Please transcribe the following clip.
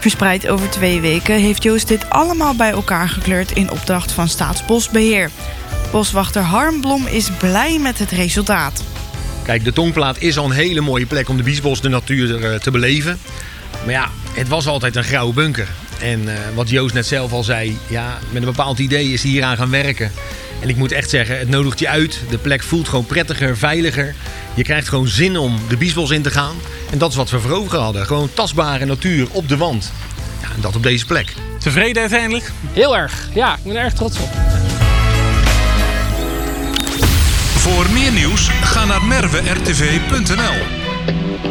Verspreid over 2 weken heeft Joost dit allemaal bij elkaar gekleurd in opdracht van Staatsbosbeheer. Boswachter Harm Blom is blij met het resultaat. Kijk, de Tongplaat is al een hele mooie plek om de Biesbos, de natuur te beleven. Maar ja, het was altijd een grauwe bunker. En wat Joost net zelf al zei, ja, met een bepaald idee is hij hier aan gaan werken. En ik moet echt zeggen, het nodigt je uit. De plek voelt gewoon prettiger, veiliger. Je krijgt gewoon zin om de Biesbos in te gaan. En dat is wat we voor ogen hadden. Gewoon tastbare natuur op de wand. Ja, en dat op deze plek. Tevreden uiteindelijk? Heel erg. Ja, ik ben er erg trots op. Voor meer nieuws, ga naar merwertv.nl.